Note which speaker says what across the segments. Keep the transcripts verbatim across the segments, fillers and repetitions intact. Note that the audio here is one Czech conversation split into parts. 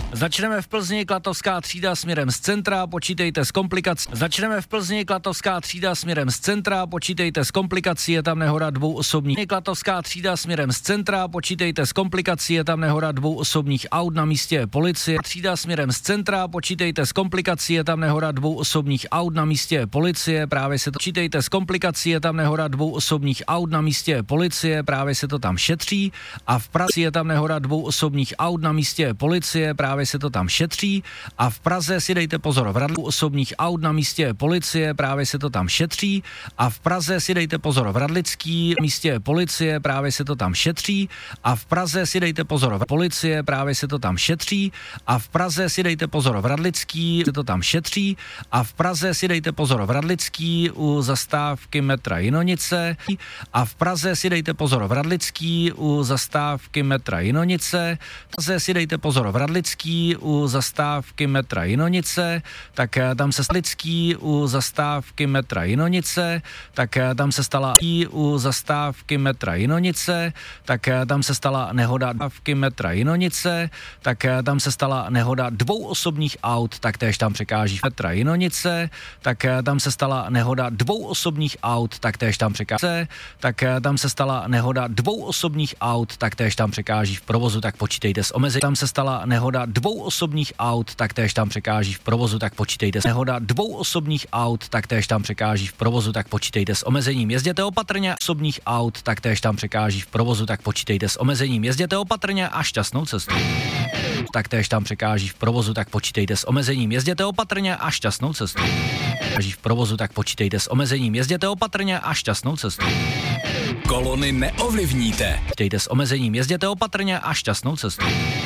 Speaker 1: Začneme v Plzni, Klatovská třída směrem z centra, počítejte s komplikací. Začneme v Plzni, Klatovská třída směrem z centra, počítejte s komplikací, je tam nehoda dvou osobních. Klatovská třída směrem z centra, počítejte s komplikací, je tam nehoda dvou osobních aut, na místě je policie. Třída směrem z centra, počítejte s komplikací, je tam nehoda dvou osobních aut, na místě je policie, právě se to počítejte s komplikací, je tam nehoda dvou osobních aut, na místě je policie, právě se to tam šetří a v Praze je tam nehoda dvou osobních aut, na místě je policie, právě se to tam šetří a v Praze si dejte pozor, v Radlický osobních aut, na místě je policie, právě se to tam šetří a v Praze si dejte pozor, v Radlický místě je policie, právě se to tam šetří a v Praze si dejte pozor, v policie, právě se to tam šetří a v Praze si dejte pozor, v Radlický se to tam šetří a v Praze si dejte pozor, v Radlický u zastávky metra Jinonice a v Praze si dejte pozor, v Radlický u zastávky metra Jinonice, v Praze si dejte pozor, v Radlický u zastávky metra Jinonice, tak tam se Radlický u zastávky metra Jinonice, tak tam se stala u zastávky metra Jinonice, tak tam se stala nehoda dávky metra Jinonice, tak tam se stala nehoda dvou osobních aut, tak též tam překáží metra Jinonice, tak tam se stala nehoda dvou osobních aut, tak též tam překáží, tak tam se stala nehoda dvou osobních aut, tak též tam překáží v provozu, tak počítejte s omezením. Tam se stala nehoda dvou osobních aut, tak též tam překáží v provozu, tak počítejte s nehoda dvou osobních aut, tak též tam překáží v provozu, tak počítejte s omezením. Jezděte opatrně osobních aut, tak též tam překáží v provozu, tak počítejte s omezením. Jezděte opatrně a šťastnou cestu. Tak též tam překáží v provozu, tak počítejte s omezením. Jezděte opatrně a šťastnou cestu. V provozu, tak počítejte s omezením. Jezděte opatrně a šťastnou cestu.
Speaker 2: Kolony neovlivníte.
Speaker 1: Počítejte s omezením. Jezděte opatrně a šťastnou cestu.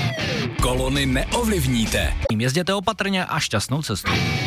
Speaker 2: Kolony neovlivníte.
Speaker 1: Jezděte opatrně a šťastnou cestu.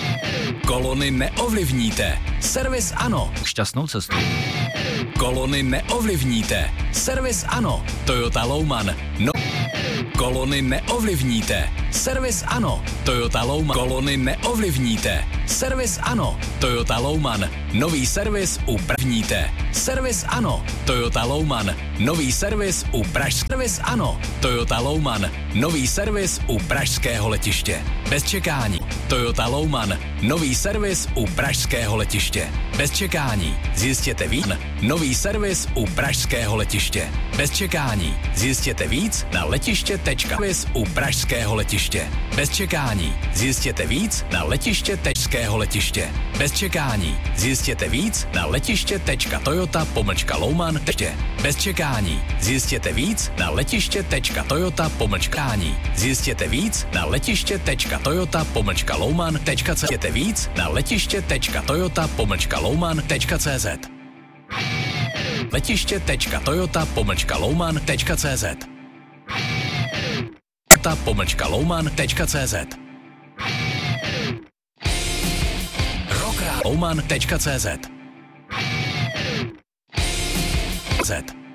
Speaker 2: Kolony neovlivníte. Servis ano.
Speaker 1: Šťastnou cestu.
Speaker 2: Kolony neovlivníte. Servis ano. Toyota Louman. No. Kolony neovlivníte. Servis ano. Toyota Louman. Kolony neovlivníte. Servis ano. Toyota Louman. Nový servis u prvníte. Servis ano. Toyota Louman. Nový servis u Praž. Servis ano. Toyota Louman. Nový servis u pražského letiště. Bez čekání. Toyota Louman. Nový servis u pražského letiště. Bez čekání. Zjistěte víc. Nový servis u pražského letiště. Bez čekání. Zjistěte víc na letiště tečka vis u pražského letiště. Bez čekání. Zjistěte víc na letiště tečského letiště. Bez čekání. Zjistěte víc na letiště tečka toyota pomlčka louman tečka. Bez čekání. Zjistěte víc na letiště tečka toyota pomlčka Zjistěte víc na letiště tečka toyota pomlčka louman tečka cz. Zjistěte víc na letiště tečka toyota pomlčka louman tečka cz. Letiště tečka toyota pomlčka louman tečka cz. pomlčka louman tečka cz. Louman tečka cz. Z.